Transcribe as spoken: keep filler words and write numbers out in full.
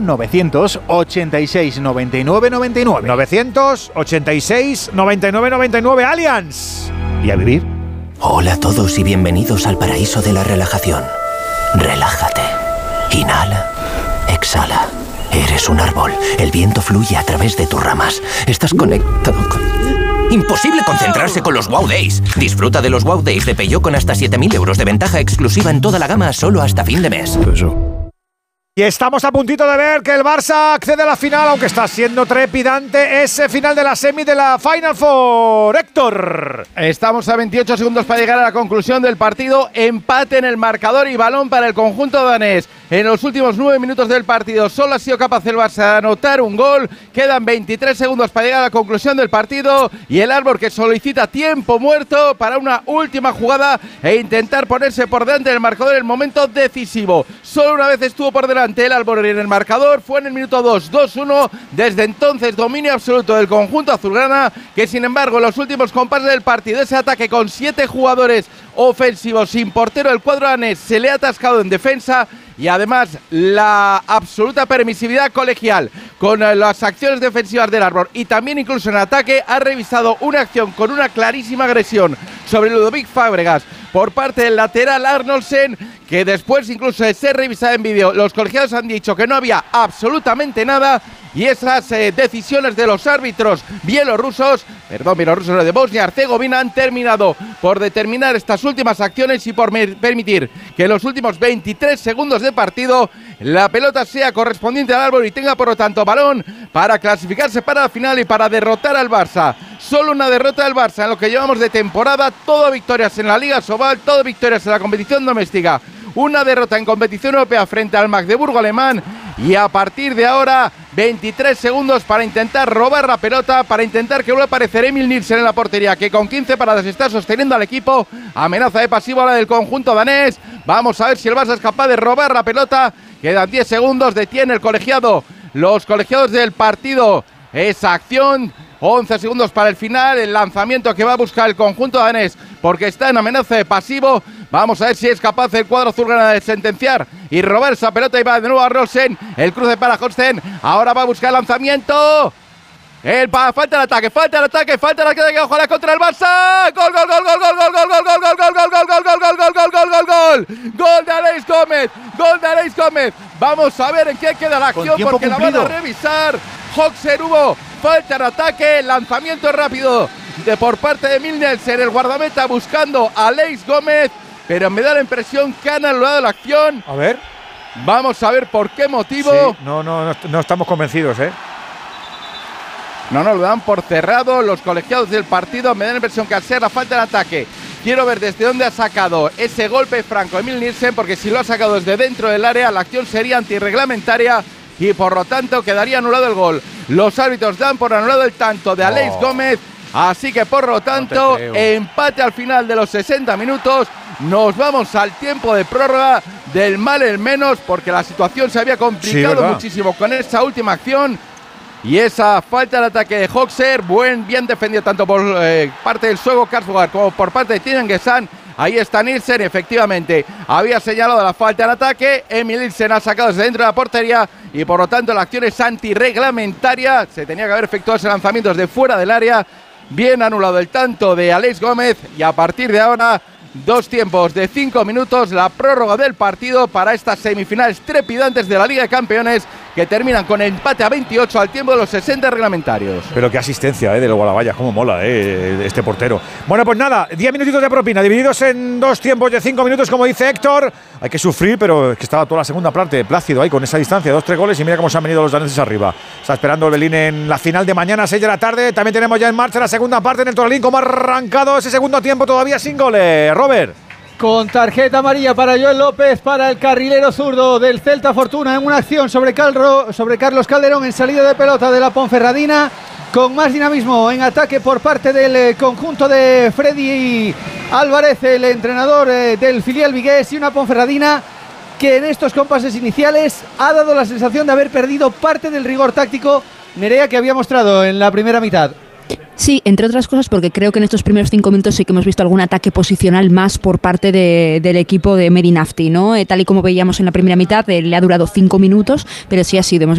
novecientos ochenta y seis noventa y nueve noventa y nueve. novecientos ochenta y seis noventa y nueve noventa y nueve. Allianz. Y a vivir. Hola a todos y bienvenidos al paraíso de la relajación. Relájate. Inhala. Exhala. Eres un árbol. El viento fluye a través de tus ramas. Estás conectado con... Imposible concentrarse con los Wow Days. Disfruta de los Wow Days de Peugeot con hasta siete mil euros de ventaja exclusiva en toda la gama solo hasta fin de mes. Y estamos a puntito de ver que el Barça accede a la final, aunque está siendo trepidante ese final de la semi de la Final Four. Héctor. Estamos a veintiocho segundos para llegar a la conclusión del partido. Empate en el marcador y balón para el conjunto danés. En los últimos nueve minutos del partido solo ha sido capaz el Barça de anotar un gol. Quedan veintitrés segundos para llegar a la conclusión del partido. Y el Árbol que solicita tiempo muerto para una última jugada e intentar ponerse por delante del marcador en el momento decisivo. Solo una vez estuvo por delante el Árbol en el marcador, fue en el minuto dos, dos uno. Desde entonces dominio absoluto del conjunto azulgrana, que sin embargo en los últimos compases del partido, ese ataque con siete jugadores ofensivos sin portero, el cuadro danés se le ha atascado en defensa. Y además la absoluta permisividad colegial con las acciones defensivas del Árbol y también incluso en ataque ha revisado una acción con una clarísima agresión sobre Ludovic Fábregas por parte del lateral Arnoldsen, que después incluso de ser revisada en vídeo los colegiados han dicho que no había absolutamente nada. Y esas eh, decisiones de los árbitros bielorrusos, perdón, bielorrusos no, de Bosnia-Herzegovina, han terminado por determinar estas últimas acciones y por permitir que en los últimos veintitrés segundos de partido la pelota sea correspondiente al Árbol y tenga por lo tanto balón para clasificarse para la final y para derrotar al Barça. Solo una derrota del Barça en lo que llevamos de temporada, todo victorias en la Liga Sobal, todo victorias en la competición doméstica. Una derrota en competición europea frente al Magdeburgo alemán y a partir de ahora veintitrés segundos para intentar robar la pelota, para intentar que vuelva a aparecer Emil Nielsen en la portería, que con quince paradas está sosteniendo al equipo. Amenaza de pasivo ahora del conjunto danés. Vamos a ver si el Barça es capaz de robar la pelota. Quedan diez segundos, detiene el colegiado, los colegiados del partido esa acción. once segundos para el final, el lanzamiento que va a buscar el conjunto danés porque está en amenaza de pasivo. Vamos a ver si es capaz el cuadro azulgrana de sentenciar y robar esa pelota y va de nuevo a Rosen. El cruce para Holsten. Ahora va a buscar el lanzamiento. El pa, falta el ataque, falta el ataque, falta el ataque, ojalá contra el Barça. Gol, gol, gol, gol, gol, gol, gol, gol, gol, gol, gol, gol, gol, gol, gol, gol, gol, gol, gol, gol. Gol de Aleix Gómez, gol de Aleix Gómez. Vamos a ver en qué queda la acción porque la van a revisar. Hoxer hubo falta de ataque, lanzamiento rápido de por parte de Emil Nielsen, el guardameta buscando a Aleix Gómez, pero me da la impresión que han anulado la acción. A ver. Vamos a ver por qué motivo. Sí, no, no, no, no estamos convencidos, ¿eh? No, no, lo dan por cerrado los colegiados del partido. Me da la impresión que al ser la falta de ataque, quiero ver desde dónde ha sacado ese golpe franco Emil Nielsen, porque si lo ha sacado desde dentro del área, la acción sería antirreglamentaria y por lo tanto quedaría anulado el gol. Los árbitros dan por anulado el tanto de Aleix oh. Gómez, así que por lo tanto, no empate al final de los sesenta minutos. Nos vamos al tiempo de prórroga, del mal el menos, porque la situación se había complicado sí, muchísimo con esa última acción. Y esa falta de ataque de Hoxer, buen, bien defendido tanto por eh, parte del sueco Karsbogar como por parte de Tinen Gesan. Ahí está Nielsen, efectivamente, había señalado la falta de ataque. Emil Nielsen ha sacado desde dentro de la portería y por lo tanto la acción es antirreglamentaria. Se tenía que haber efectuado ese lanzamiento desde fuera del área. Bien anulado el tanto de Aleix Gómez y a partir de ahora dos tiempos de cinco minutos, la prórroga del partido para estas semifinales trepidantes de la Liga de Campeones que terminan con empate a veintiocho al tiempo de los sesenta reglamentarios. Pero qué asistencia eh, del Guadalajara, cómo mola eh, este portero. Bueno, pues nada, diez minutitos de propina, divididos en dos tiempos de cinco minutos, como dice Héctor. Hay que sufrir, pero es que estaba toda la segunda parte plácido ahí con esa distancia, dos, tres goles y mira cómo se han venido los daneses arriba. Está esperando el Berlín en la final de mañana, seis de la tarde. También tenemos ya en marcha la segunda parte en el Toralín, como ha arrancado ese segundo tiempo todavía sin goles. Robert. Con tarjeta amarilla para Joel López, para el carrilero zurdo del Celta Fortuna en una acción sobre, Calro, sobre Carlos Calderón en salida de pelota de la Ponferradina, con más dinamismo en ataque por parte del conjunto de Freddy Álvarez, el entrenador del filial vigués, y una Ponferradina que en estos compases iniciales ha dado la sensación de haber perdido parte del rigor táctico, Nerea, que había mostrado en la primera mitad. Sí, entre otras cosas porque creo que en estos primeros cinco minutos sí que hemos visto algún ataque posicional más por parte de, del equipo de Merinafti, ¿no? Eh, tal y como veíamos en la primera mitad, eh, le ha durado cinco minutos, pero sí ha sido, hemos